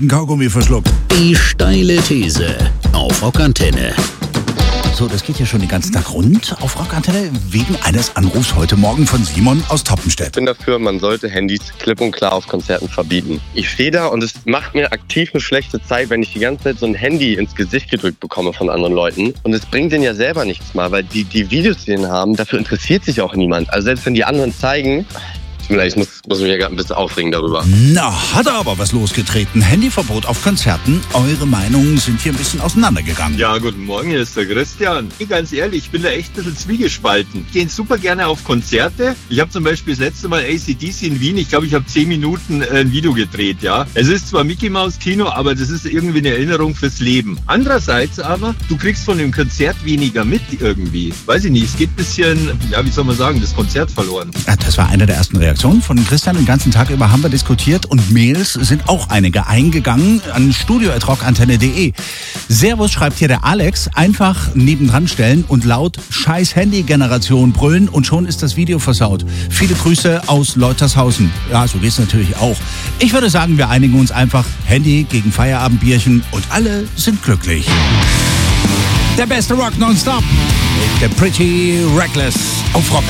kalten Kaugummi verschluckt. Die steile These auf Rockantenne. So, das geht ja schon den ganzen Tag rund auf Rockantenne wegen eines Anrufs heute Morgen von Simon aus Toppenstedt. Ich bin dafür, man sollte Handys klipp und klar auf Konzerten verbieten. Ich stehe da und es macht mir aktiv eine schlechte Zeit, wenn ich die ganze Zeit so ein Handy ins Gesicht gedrückt bekomme von anderen Leuten. Und es bringt denen ja selber nichts mal, weil die Videos, die denen haben, dafür interessiert sich auch niemand. Also selbst wenn die anderen zeigen... Ich muss mich ja gerade ein bisschen aufregen darüber. Na, hat er aber was losgetreten. Handyverbot auf Konzerten. Eure Meinungen sind hier ein bisschen auseinandergegangen. Ja, guten Morgen, hier ist der Christian. Ganz ehrlich, ich bin da echt ein bisschen zwiegespalten. Ich gehe super gerne auf Konzerte. Ich habe zum Beispiel das letzte Mal AC/DC in Wien. Ich glaube, ich habe 10 Minuten ein Video gedreht, ja. Es ist zwar Mickey Maus Kino, aber das ist irgendwie eine Erinnerung fürs Leben. Andererseits aber, du kriegst von dem Konzert weniger mit irgendwie. Weiß ich nicht, es geht ein bisschen, ja, wie soll man sagen, das Konzert verloren. Ja, das war eine der ersten Reaktionen von Christian. Den ganzen Tag über haben wir diskutiert und Mails sind auch einige eingegangen an studio@rockantenne.de. Servus, schreibt hier der Alex, einfach nebendran stellen und laut Scheiß Handy-Generation brüllen und schon ist das Video versaut. Viele Grüße aus Leutershausen. Ja, so geht's natürlich auch. Ich würde sagen, wir einigen uns einfach Handy gegen Feierabendbierchen und alle sind glücklich. Der beste Rock nonstop. Der Pretty Reckless auf Rock.